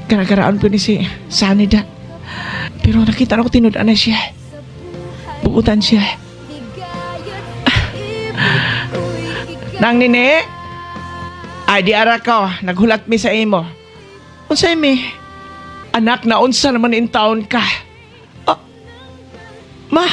Karakaraan ko ni si Sanida. Pero nakita na ko tinudan na siya. Buutan siya. Nang nini, ay di ara ka, naghulat mi sa imo. Unsay mi? Anak na unsa naman in taon ka? Ah, ma,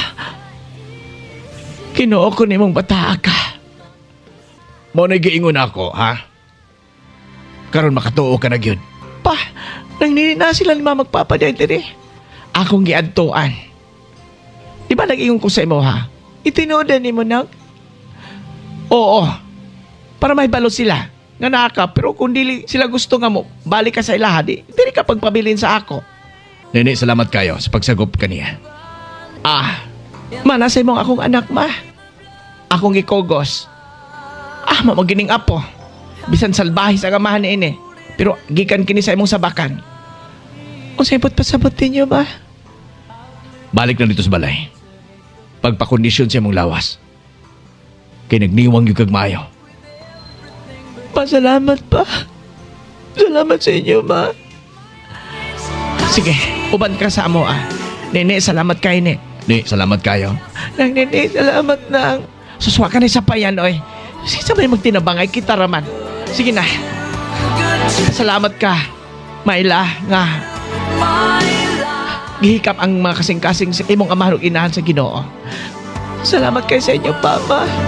kinuo ko nimong bata ka. Mo na giingon ako, ha? Karon makatuo ka na gyud. Pa, nang nini na sila lima magpapaday diri. Akong giadtuan. Di ba nag-ingon ko sa imo ha? Itinodan ni mo nang? Oo. Para may balo sila. Nga naka, pero kung dili sila gusto nga mo, balik ka sa ilaha, dili ka pagpabilin sa ako. Nini, salamat kayo sa pagsagop kaniya. Ah, manasay mong akong anak, ma. Akong gikogos. Ah, mamagining apo. Bisan salbahe sa gamahan ni ini. Pero gikan kini sa imong sabakan. O sabot pasabot ninyo, ma. Balik na dito sa balay. Pagpakondisyon sa imong lawas. Kay nagniwang yung kagmayo. Pasalamat pa. Salamat sa inyo, ma. Sige, uban ka sa amo, ah. Nene, salamat kay ni. Ni, salamat kayo. Nang nene, salamat nang. Suswa ka na sa payan, oy. Sige, sabay magtinabang ay kita raman. Sige na. Salamat ka, Maila, nga. Gihikap ang mga kasing-kasing sa imong amahan ug inahan sa Ginoo. Salamat kay sa inyo, Papa.